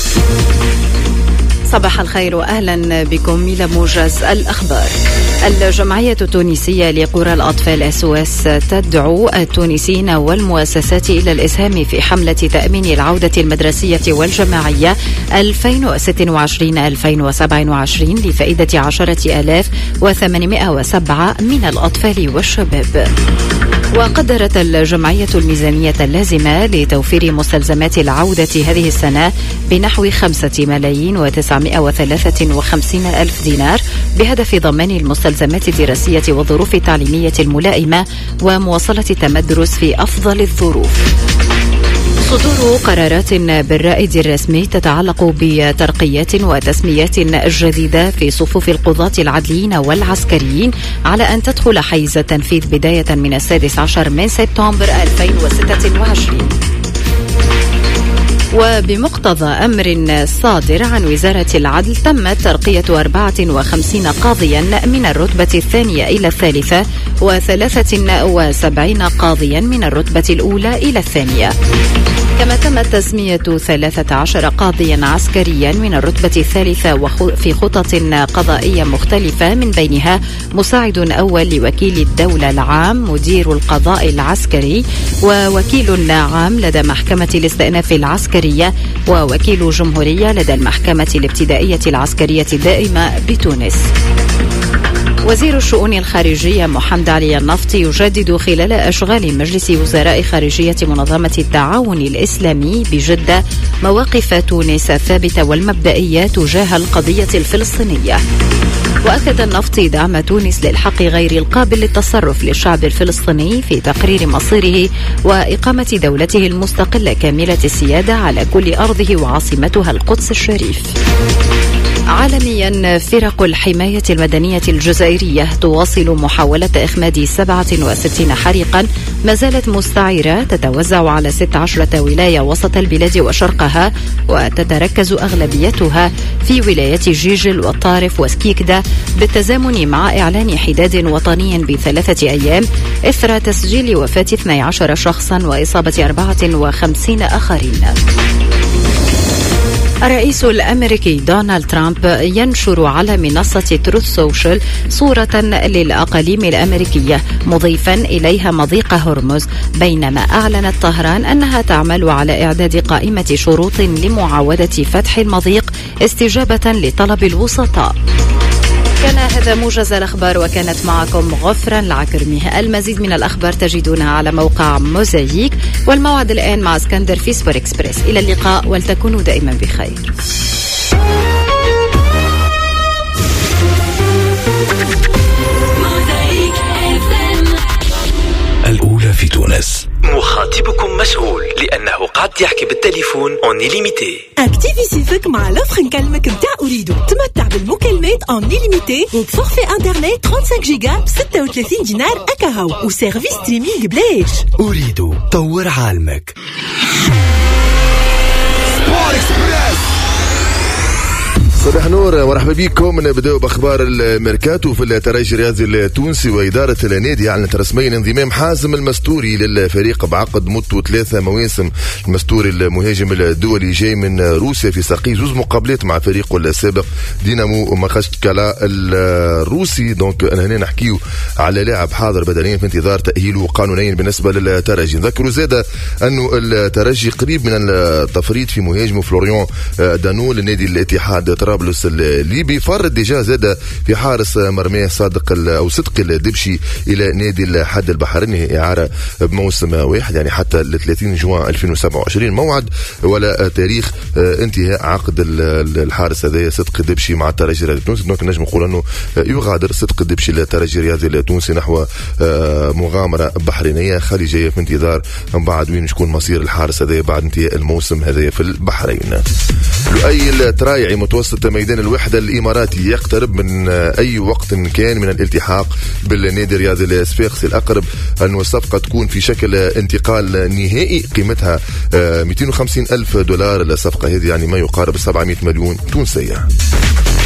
صباح الخير وأهلا بكم إلى موجز الأخبار. الجمعية التونسية لقرى الأطفال SOS تدعو التونسيين والمؤسسات إلى الإسهام في حملة تأمين العودة المدرسية والجماعية 2026-2027 لفائدة 10,807 من الأطفال والشباب. وقدرت الجمعية الميزانية اللازمة لتوفير مستلزمات العودة هذه السنة بنحو 5,953,000 دينار بهدف ضمان المستلزمات الدراسية والظروف التعليمية الملائمة ومواصلة التمدرس في أفضل الظروف. صدور قرارات بالرائد الرسمي تتعلق بترقيات وتسميات جديدة في صفوف القضاة العدليين والعسكريين على أن تدخل حيز التنفيذ بداية من 16 من سبتمبر 2026. وبمقتضى أمر صادر عن وزارة العدل تمت ترقية 54 قاضيا من الرتبة الثانية إلى الثالثة و73 قاضيا من الرتبة الأولى إلى الثانية. كما تم تسمية 13 قاضيا عسكريا من الرتبة الثالثة في خطط قضائية مختلفة، من بينها مساعد أول لوكيل الدولة العام، مدير القضاء العسكري، ووكيل عام لدى محكمة الاستئناف العسكرية، ووكيل جمهورية لدى المحكمة الابتدائية العسكرية الدائمة بتونس. وزير الشؤون الخارجية محمد علي النفطي يجدد خلال أشغال مجلس وزراء خارجية منظمة التعاون الإسلامي بجدة مواقف تونس الثابتة والمبدئية تجاه القضية الفلسطينية. وأكد النفطي دعم تونس للحق غير القابل للتصرف للشعب الفلسطيني في تقرير مصيره وإقامة دولته المستقلة كاملة السيادة على كل أرضه وعاصمتها القدس الشريف. عالميا، فرق الحماية المدنية الجزائرية تواصل محاولة إخماد 67 حريقا ما زالت مستعرة تتوزع على 16 ولاية وسط البلاد وشرقها، وتتركز أغلبيتها في ولايات جيجل والطارف وسكيكدا، بالتزامن مع إعلان حداد وطني ب3 أيام إثر تسجيل وفاة 12 شخصا وإصابة 54 آخرين. الرئيس الأمريكي دونالد ترامب ينشر على منصة تروث سوشيال صورة للأقاليم الأمريكية مضيفا إليها مضيق هرمز، بينما أعلنت طهران أنها تعمل على إعداد قائمة شروط لمعاودة فتح المضيق استجابة لطلب الوسطاء. كان هذا موجز الأخبار، وكانت معكم غفران العكرمي. المزيد من الأخبار تجدونها على موقع موزايك، والموعد الآن مع اسكندر في سبور إكسبريس. إلى اللقاء ولتكونوا دائما بخير. الأولى في تونس. مخاطبكم مشغول لأنه قاعد يحكي بالتليفون اون ليميتي. اكتيفي سيفك مع لوفر نكلمك متاع أريدو. تمتع بالمكالمات اون ليميتي وفورفي انترنت 35 جيجا ب 36 دينار أكاهو وسيرفيس ستريمينغ بلاش. أريدو، طور عالمك. صباح نور ورحبا بكم. نبداو باخبار الميركاتو في الترجي الرياضي التونسي. واداره النادي اعلنت رسميا انضمام حازم المستوري للفريق بعقد مدته 3 مواسم. المستوري المهاجم الدولي جاي من روسيا في ساقي 2 مقابلات مع فريقه السابق دينامو مخاشكالا الروسي. دونك انا هنا نحكيو على لاعب حاضر بدنيا في انتظار تاهيله قانونيا بالنسبه للترجي. نذكروا زاده انه الترجي قريب من التفريط في مهاجمه فلوريان دانول النادي الاتحاد طرابلس الليبي. فرد ديجا زاد في حارس مرميه صدق الدبشي الى نادي الحد البحريني اعاره بموسم واحد، يعني حتى 30 جوان 2027 موعد ولا تاريخ انتهاء عقد الحارس هذا صدق الدبشي مع الترجي الرياضي التونسي. دونك نجم نقول انه يغادر صدق الدبشي للترجي الرياضي التونسي نحو مغامره بحرينيه خارجيه في انتظار من بعد وين شكون مصير الحارس هذا بعد انتهاء الموسم هذا في البحرين. لؤي الترايعي متوسط ميدان الوحدة الإماراتي يقترب من أي وقت كان من الالتحاق بالنادي الرياضي الصفاقسي. الأقرب أن الصفقة تكون في شكل انتقال نهائي قيمتها 250,000 دولار. الصفقة هذه يعني ما يقارب 700 مليون تونسية.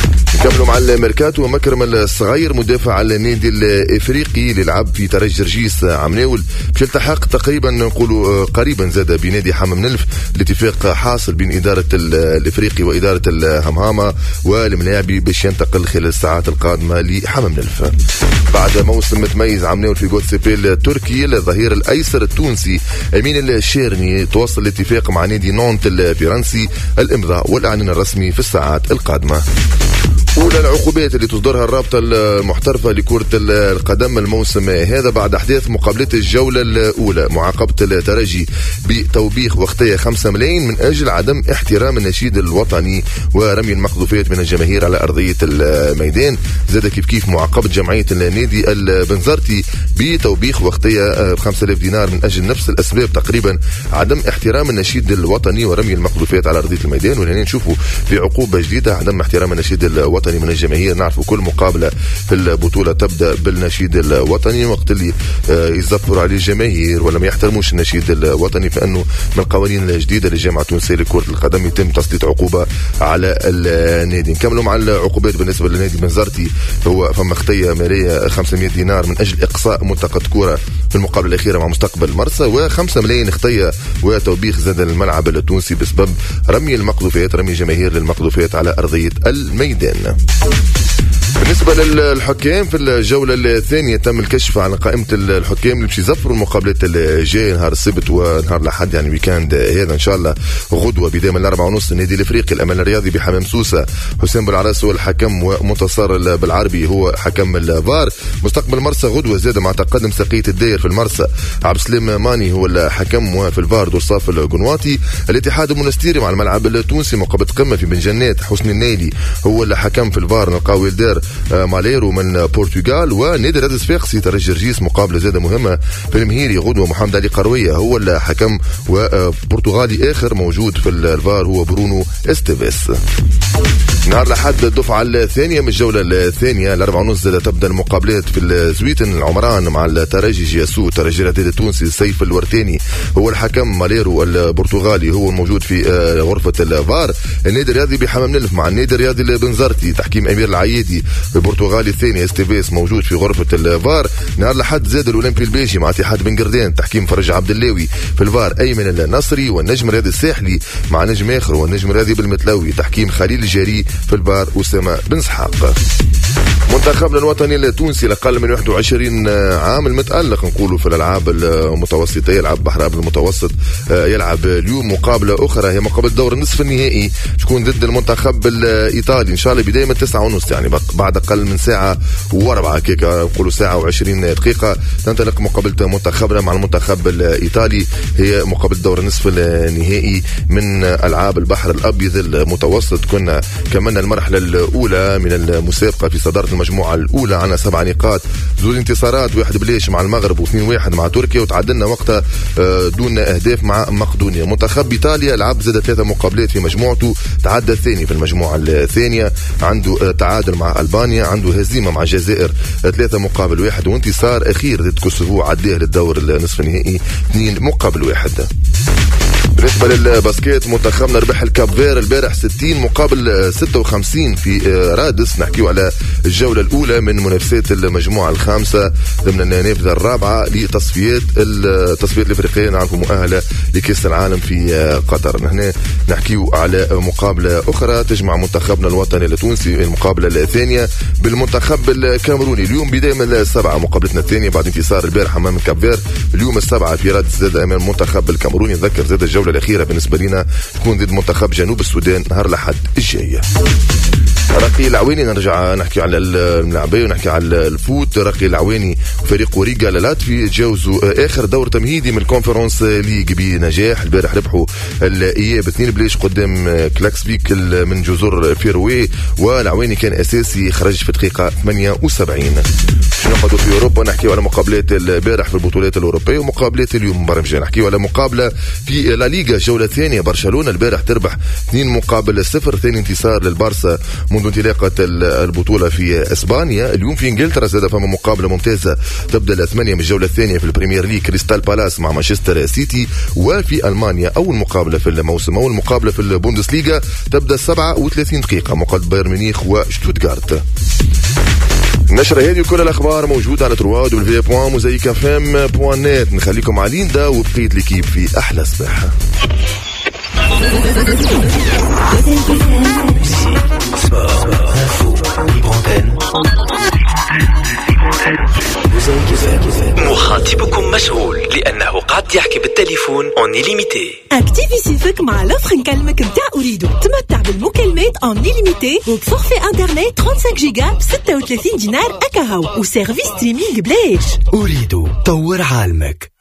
كملوا مع الميركاتو. مكرم الصغير مدافع على النادي الافريقي اللي لعب في ترجي جرجيس عمناول باش يلتحق تقريبا نقولوا قريبا زاد بنادي حمام نلف. الاتفاق حاصل بين اداره الافريقي واداره الهمهامه والملاعبي باش ينتقل خلال الساعات القادمه لحمام نلف. بعد موسم متميز عمناول في جوتسيبيل التركي، الظهير الايسر التونسي امين الشيرني توصل الاتفاق مع نادي نونت الفرنسي الامضاء والاعلان الرسمي في الساعات القادمه. أولى العقوبات اللي تصدرها الرابطة المحترفة لكرة القدم الموسم هذا بعد أحداث مقابلات الجولة الأولى، معاقبة الترجي بتوبيخ وقتية 5 ملايين من أجل عدم احترام النشيد الوطني ورمي المقذوفات من الجماهير على أرضية الميدان. زاد كيف معاقبة جمعية النادي البنزرتي بتوبيخ وقتية 5000 دينار من أجل نفس الأسباب تقريبا، عدم احترام النشيد الوطني ورمي المقذوفات على أرضية الميدان. وهنا نشوفوا في عقوبة جديدة عدم احترام النشيد الوطني من الجماهير. نعرفوا كل مقابلة في البطولة تبدأ بالنشيد الوطني، وقت اللي يزفروا عليه الجماهير ولا ما يحترموش النشيد الوطني فإنه من القوانين الجديدة للجامعة التونسية لكرة القدم يتم تسليط عقوبة على النادي. نكملوا مع العقوبات بالنسبة للنادي بنزرتي. هو فما خطية مالية 500 دينار من أجل إقصاء منطقة كرة في المقابلة الأخيرة مع مستقبل مرسى، و5 ملايين خطية وتوبيخ زاد الملعب التونسي بسبب رمي المقذوفات، رمي جماهير للمقذوفات على أرضية الميدان. بالنسبة للحكام في الجولة الثانية تم الكشف عن قائمة الحكام اللي باش يزفروا المقابلات الجاية نهار السبت ونهار الأحد، يعني ويكاند هذا إن شاء الله. غدوة بداية من 4:30 النادي الإفريقي الأمل الرياضي بحمام سوسة، حسين بالعراس هو الحكم ومنتصر بالعربي هو حكم الفار. مستقبل مرسى غدوة زاد مع تقدم سقية الداير في المرسى، عبد السلام ماني هو الحكم وفي الفار دورصاف القنواطي. الاتحاد المنستيري مع الملعب التونسي مقابلة قمة في بن جنات، حسني النيلي هو الحكم في الفار. نلقاو الدار ماليرو من بورتغال. ونادي راد صفاقسي ترجي جرجيس مقابله زاده مهمه في المهيري غدوه، محمد علي قرويه هو الحكم، وبرتغالي اخر موجود في الفار هو برونو استيفيس. نهار الأحد الدفعة الثانية من الجولة الثانية 4:30 تبدأ المقابلات في الزويتن العمران مع الترجي جياسو. ترجي الرياضي التونسي السيف الورتاني هو الحكم، ماليرو البرتغالي هو موجود في غرفة الفار. النادي الرياضي بحمام نلف مع النادي الرياضي البنزرتي تحكيم أمير العيادي، البرتغالي الثاني استيفيس موجود في غرفة الفار. نهار الأحد زاد الأولمبي البيجي مع اتحاد بن قردان تحكيم فرج عبد اللاوي، في الفار أيمن النصري، والنجم الرياضي الساحلي مع نجم آخر والنجم الرياضي بالمتلوي تحكيم خليل الجاري، في البار أسامة بن سحاق. منتخبنا الوطني التونسي لأقل من 21 عام المتألق نقولوا في الألعاب المتوسطة، يلعب بحر أبيض المتوسط، يلعب اليوم مقابلة أخرى هي مقابلة دور النصف النهائي تكون ضد المنتخب الإيطالي إن شاء الله بداية من 9:30، يعني بعد أقل من ساعة وربع كيكا نقولوا ساعة و20 دقيقة تنطلق مقابلة منتخبنا مع المنتخب الإيطالي. هي مقابلة دور النصف النهائي من ألعاب البحر الأبيض المتوسط. كنا كملنا المرحلة الأولى من المسابقة في صدارة المجموعة الأولى، عنا 7 نقاط، 2 انتصارات، 1 بلاش مع المغرب و2-1 مع تركيا، وتعادلنا وقتها دون أهداف مع مقدونيا. منتخب إيطاليا لعب زاد 3 مقابلات في مجموعته، تعدى الثاني في المجموعة الثانية، عنده تعادل مع ألبانيا، عنده هزيمة مع الجزائر 3-1 وانتصار أخير ضد كوسوفو عداه للدور النصف النهائي 2-1. بالنسبة للباسكيت منتخبنا ربح الكاب فير البارح 60 مقابل 56 في رادس. نحكيو على الجولة الأولى من منافسات المجموعة الخامسة ضمن النافذة الرابعة لتصفيات الإفريقية نعرفوا مؤهلة لكأس العالم في قطر. هنا نحكيو على مقابلة أخرى تجمع منتخبنا الوطني التونسي المقابلة الثانية بالمنتخب الكاميروني اليوم بداية من 7 مقابلتنا الثانية بعد انتصار البارح أمام الكاب فير. اليوم 7 في رادس زاد أمام المنتخب الكاميروني. نذكر زاد الجولة الأخيرة بالنسبة لنا تكون ضد منتخب جنوب السودان نهار الأحد الجاي. رقي العويني نرجع نحكي على الملاعبية ونحكي على الفوت. رقي العويني فريق وريغا لاتفي تجاوزوا آخر دور تمهيدي من الكونفرنس ليج بنجاح. البارح ربحوا الإياب 2 بلاش قدام كلاكسفيك من جزر فيروي، والعويني كان أساسي خرج في دقيقة 78. نقعدوا في أوروبا نحكي على مقابلات البارح في البطولات الأوروبية ومقابلات اليوم برمجة. نحكي على مقابلة في لا ليغا الجولة الثانية، برشلونة البارح تربح 2-0، ثاني انتصار للبارسا منذ انطلاقة البطولة في اسبانيا. اليوم في انجلترا زاد فما مقابلة ممتازة تبدا 8 من الجولة الثانية في البريمير ليج، كريستال بالاس مع مانشستر سيتي. وفي المانيا اول مقابلة في الموسم، اول مقابلة في البوندسليغا تبدا 37 دقيقة مقابل بايرن ميونخ وشتوتغارت. النشرة هذه وكل الأخبار موجودة على www.mozaikafm.net. نخليكم على ليندا وبقية الكيب في أحلى صباح. مخاطبكم مشغول لأنه قاعد يحكي بالتليفون اون ليميتي. اكتيفي سيفك مع لوفر نكلمك نتاع أريدو. تمتع بالمكالمات اون ليميتي وفورفي انترنت 35 جيجا ب 36 دينار أكاهو وسيرفيس ستريمينغ بلاش. أريدو طور عالمك.